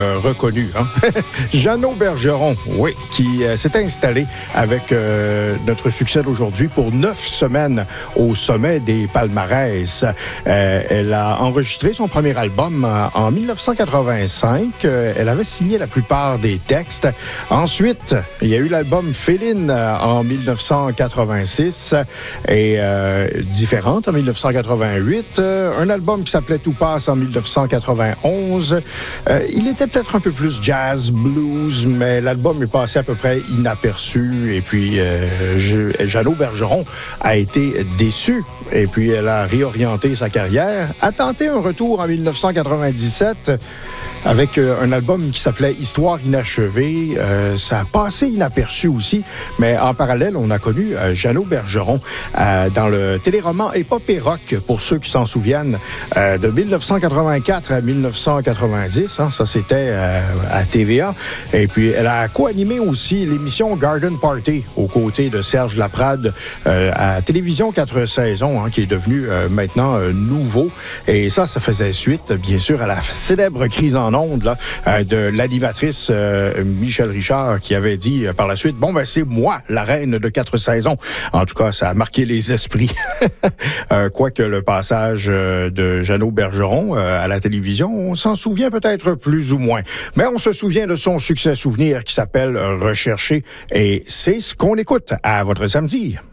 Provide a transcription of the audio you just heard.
reconnu. Hein? Jeannot Bergeron, oui, qui s'est installé avec notre succès d'aujourd'hui pour 9 semaines au sommet des palmarès. Elle a enregistré son premier album en 1985. Elle avait signé la plupart des textes. Ensuite, il y a eu l'album Féline en 1986 et Différente en 1988. Un album qui s'appelait Tout passe en 1991. Il était peut-être un peu plus jazz, blues, mais l'album est passé à peu près inaperçu. Et puis, Jeannot Bergeron a été déçu. Et puis, elle a réorienté sa carrière, a tenté un retour en 1997 avec un album qui s'appelait Histoire inachevée. Ça a passé inaperçu aussi, mais en parallèle, on a connu Jeannot Bergeron dans le téléroman Épopée rock, pour ceux qui s'en souviennent, de 1984 à 1990. Hein, ça, c'était à TVA. Et puis, elle a co-animé aussi l'émission Garden Party aux côtés de Serge Laprade à Télévision 4 saisons, hein, qui est devenu maintenant nouveau. Et ça faisait suite, bien sûr, à la célèbre crise en ondes là, de l'animatrice Michel Richard, qui avait dit par la suite, bon, ben c'est moi, la reine de 4 saisons. En tout cas, ça a marqué les esprits. Quoique le passage de Jeannot Bergeron à la télévision, on s'en souvient peut-être plus ou moins. Mais on se souvient de son succès souvenir qui s'appelle Recherché. Et c'est ce qu'on écoute à votre samedi.